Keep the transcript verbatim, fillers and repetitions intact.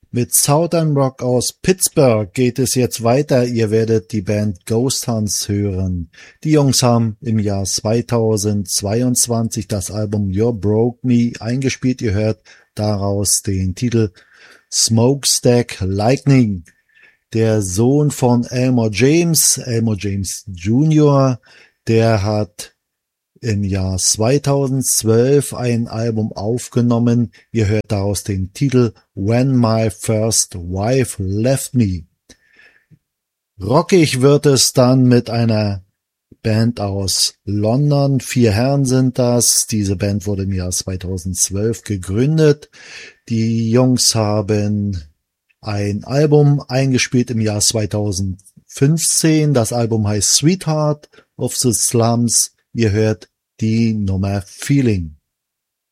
Mit Southern Rock aus Pittsburgh geht es jetzt weiter. Ihr werdet die Band Ghost Hunts hören. Die Jungs haben im Jahr zweitausendzweiundzwanzig das Album You're Broke Me eingespielt. Ihr hört daraus den Titel Smokestack Lightning. Der Sohn von Elmore James, Elmore James Junior, der hat im Jahr zweitausendzwölf ein Album aufgenommen. Ihr hört daraus den Titel When My First Wife Left Me. Rockig wird es dann mit einer Band aus London. Vier Herren sind das. Diese Band wurde im Jahr zweitausendzwölf gegründet. Die Jungs haben ein Album eingespielt im Jahr zweitausendfünfzehn. Das Album heißt Sweetheart of the Slums. Ihr hört die Nummer Feeling.